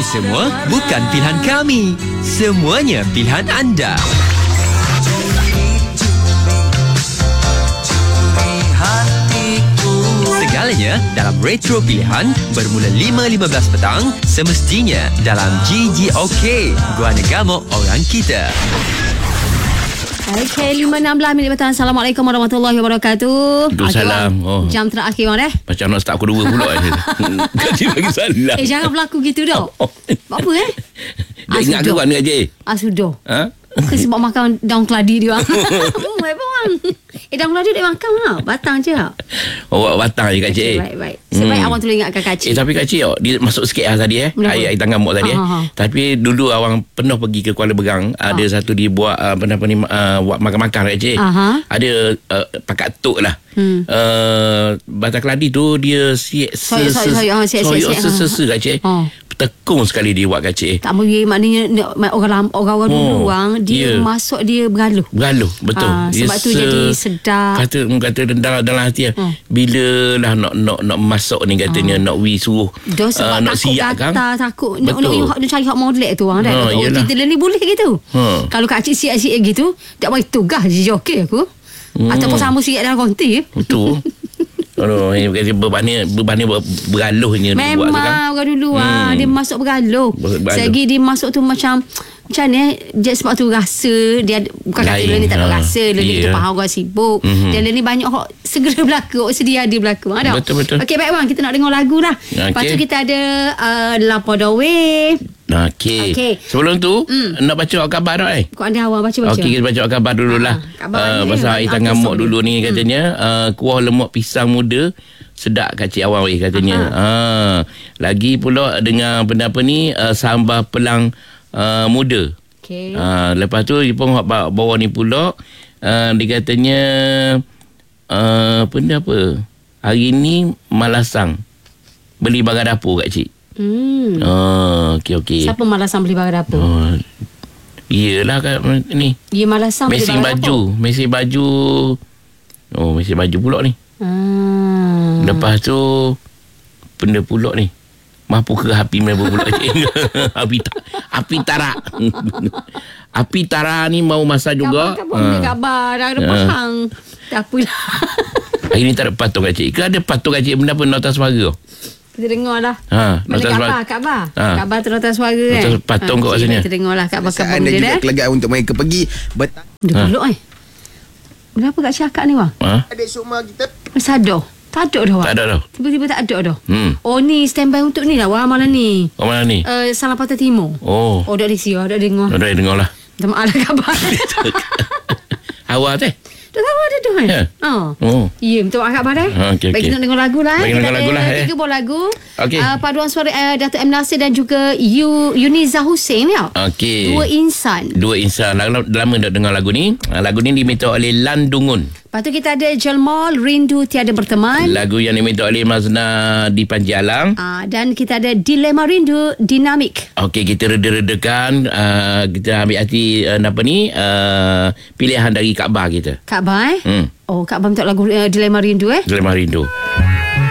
Ini semua bukan pilihan kami. Semuanya pilihan anda. Segalanya dalam Retro Pilihan bermula 5.15 petang semestinya dalam GGOK. Guana Gamok orang kita. Okay, 5.16 petang. Assalamualaikum warahmatullahi wabarakatuh. Waalaikumsalam. Jam terakhir orang Macam nak start pukul 2 pula. Gaji bagi salah. jangan berlaku gitu dah. Apa Dah ingat ke buat ni Haji? Sudah. Ha? Ke sebab makan daun keladi dia. Bang. Daun keladi dia makan lah. Batang je. Awak batang je Kak Cik. Baik. Sebaik awang tolong ingatkan Kak Cik. Tapi Kak Cik, dia masuk sikit tadi air tangga mok tadi Tapi dulu awang pernah pergi ke Kuala Berang. Ada satu dia buat buat makan-makan Kak Cik. Ada pakat tok lah. Batang keladi tu dia soyok Kak Cik. Tekung sekali dia buat Kak Cik. Tak boleh, maknanya orang-orang dulu dia masuk dia bergaluh. Betul. Sebab tu jadi sedap. Kata dalam hati bila lah nak masuk ni katanya nak suruh sebab nak takut siap kan. Takut nak cari hak molek tu kita ni boleh gitu. Kalau Kak Cik siap-siap gitu, tak boleh tugas je okey aku. Ataupun sama siap dalam konti. Betul. Aduh, bebannya bergaluhnya memang orang dulu dia masuk bergaluh. Selagi dia masuk tu macam ni dia sebab tu rasa dia bukan kata dia ni tak ada rasa, dia tu faham orang sibuk. Dan dia ni banyak orang segera berlaku, sedia dia berlaku. Betul. Okey baik bang, kita nak dengar lagu dah. Lepas tu kita ada Lapo Dawe. Okey. Sebelum tu nak baca khabar dah Kau ada awal baca. Okey, kita baca khabar dululah. Pasal air tangan mok dulu ni katanya kuah lemak pisang muda sedap Kak Cik awal katanya. Lagi pula dengan benda apa ni sambal pelang muda. Okey. Lepas tu dia pun bawa ni pula dia katanya benda apa? Hari ni malasang beli barang dapur Kak Cik. Okey. Siapa malasang beli barang dapur? Iyalah kat ni. Dia malasang beli barang dapur. Mesin baju. Mesin baju pula ni. Lepas tu benda pula ni. Mampu ke api mereka pula. Api tarak. Api tarak ni mau masak juga. Khabar dah ada pahang. Tak apalah. Hari ni tak ada patung Kak Cik. Ke ada patung Kak Cik benda apa nota suara? Kita dengar lah. Nota suara. Khabar tu nota suara kan. Patung kat sini. Kita dengar lah khabar-khabar dia juga kelegaan untuk mereka pergi Dia pulak Kenapa Kak Cik akak ni bang? Adik Sukma kita Sadar. Tak ada dah. Tak ada dah. Tiba-tiba tak ada dah. Ni standby untuk ni lah. Malam ni. Malam ni? Salah Patah Timur. Dah di sini. Dah dengar. Dah dengar lah. Minta maaf lah khabar. Awak teh? Dah tahu ada dah Ya, minta maaf khabar Okey. Baik, kita nak dengar lagu lah. Kita dengar lagu lah. 3 buah lagu. Okey. Paduan suara Dato' M. Nasir dan juga Yuniza Hussein ya. Okey. Dua Insan. Lama dah dengar lagu ni. Lagu ni diminta oleh Landungun. Lepas tu kita ada Jelmal Rindu Tiada Berteman. Lagu yang diminta oleh Mazna di Panjalang. Dan kita ada Dilema Rindu Dinamik. Okey, kita reda-redakan. Kita ambil hati pilihan dari Kaabah kita. Kaabah Kaabah minta lagu Dilema Rindu Dilema Rindu.